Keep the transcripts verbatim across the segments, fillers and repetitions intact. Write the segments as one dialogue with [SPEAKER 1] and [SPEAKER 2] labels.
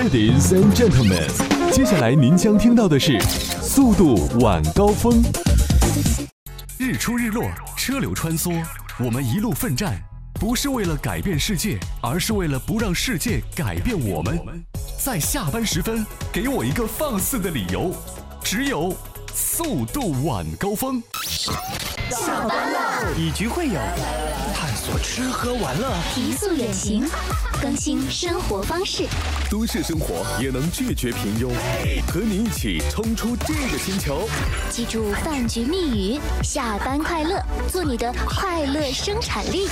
[SPEAKER 1] Ladies and gentlemen， 接下来您将听到的是速度晚高峰。日出日落，车流穿梭，我们一路奋战，不是为了改变世界，而是为了不让世界改变我们。在下班时分，给我一个放肆的理由，只有速度晚高峰。
[SPEAKER 2] 下班了，
[SPEAKER 3] 以局会友，探索吃喝玩乐，
[SPEAKER 2] 提速远行，更新生活方式。
[SPEAKER 1] 都市生活也能拒绝平庸，和你一起冲出这个星球。
[SPEAKER 2] 记住饭局密语：下班快乐，做你的快乐生产力。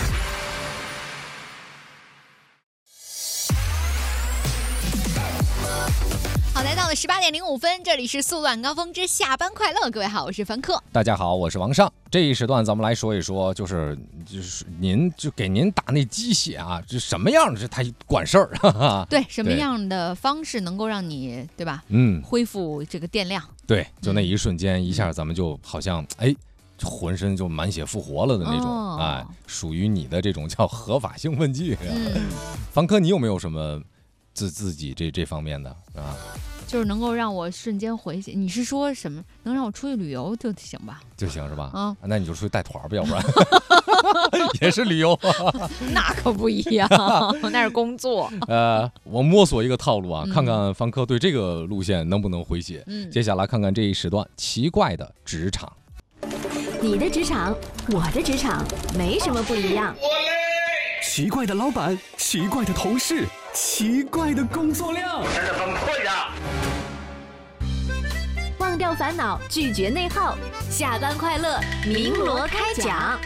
[SPEAKER 4] 好，来到了十八点零五分，这里是速度晚高峰之下班快乐。各位好，我是凡客。
[SPEAKER 5] 大家好，我是王尚。这一时段咱们来说一说，就是就是您就给您打那鸡血啊，这什么样这他管事儿？
[SPEAKER 4] 对，什么样的方式能够让你对吧？
[SPEAKER 5] 嗯，
[SPEAKER 4] 恢复这个电量。
[SPEAKER 5] 对，就那一瞬间，一下咱们就好像哎。浑身就满血复活了的那种，哦、哎，属于你的这种叫合法兴奋剂。嗯，凡科，你有没有什么自自己这这方面的啊？
[SPEAKER 4] 就是能够让我瞬间回血。你是说什么？能让我出去旅游就行吧？
[SPEAKER 5] 就行是吧？
[SPEAKER 4] 啊，
[SPEAKER 5] 那你就出去带团吧，要不然也是旅游。
[SPEAKER 4] 那可不一样，那是工作。
[SPEAKER 5] 呃，我摸索一个套路啊，嗯、看看凡科对这个路线能不能回血。嗯，接下来看看这一时段奇怪的职场。
[SPEAKER 6] 你的职场，我的职场，没什么不一样。
[SPEAKER 1] 奇怪的老板，奇怪的同事，奇怪的工作量，
[SPEAKER 3] 真的崩溃了。
[SPEAKER 6] 忘掉烦恼，拒绝内耗，下班快乐，鸣锣开讲。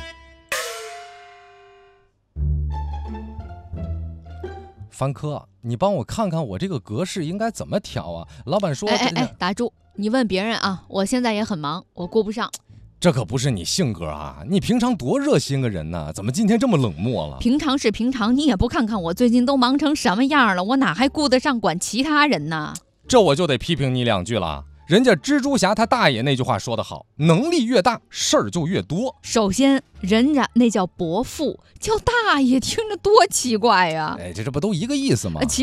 [SPEAKER 5] 凡科，你帮我看看我这个格式应该怎么调啊？老板说，
[SPEAKER 4] 哎哎哎，打住！你问别人啊，我现在也很忙，我顾不上。
[SPEAKER 5] 这可不是你性格啊！你平常多热心个人呢，怎么今天这么冷漠了？
[SPEAKER 4] 平常是平常，你也不看看我最近都忙成什么样了，我哪还顾得上管其他人呢？
[SPEAKER 5] 这我就得批评你两句了。人家蜘蛛侠他大爷那句话说得好，能力越大，事儿就越多。
[SPEAKER 4] 首先，人家那叫伯父，叫大爷，听着多奇怪呀！
[SPEAKER 5] 哎，这这不都一个意思吗？
[SPEAKER 4] 其